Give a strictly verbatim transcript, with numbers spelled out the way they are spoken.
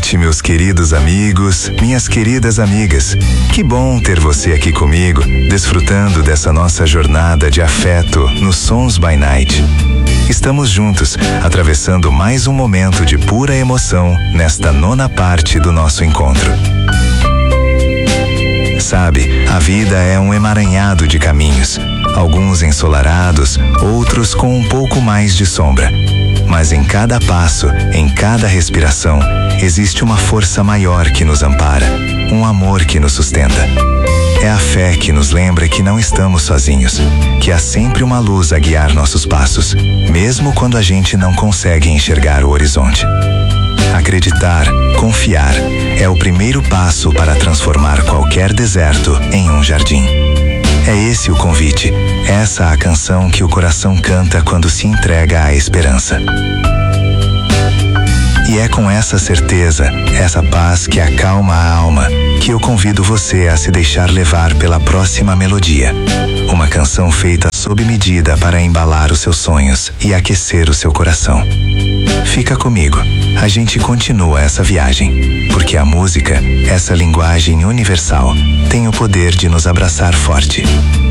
noite, meus queridos amigos, minhas queridas amigas. Que bom ter você aqui comigo, desfrutando dessa nossa jornada de afeto nos Sons by Night. Estamos juntos, atravessando mais um momento de pura emoção nesta nona parte do nosso encontro. Sabe, a vida é um emaranhado de caminhos, alguns ensolarados, outros com um pouco mais de sombra. Mas em cada passo, em cada respiração, existe uma força maior que nos ampara, um amor que nos sustenta. É a fé que nos lembra que não estamos sozinhos, que há sempre uma luz a guiar nossos passos, mesmo quando a gente não consegue enxergar o horizonte. Acreditar, confiar, é o primeiro passo para transformar qualquer deserto em um jardim. É esse o convite, essa a canção que o coração canta quando se entrega à esperança. E é com essa certeza, essa paz que acalma a alma, que eu convido você a se deixar levar pela próxima melodia. Uma canção feita sob medida para embalar os seus sonhos e aquecer o seu coração. Fica comigo, a gente continua essa viagem, porque a música, essa linguagem universal, tem o poder de nos abraçar forte.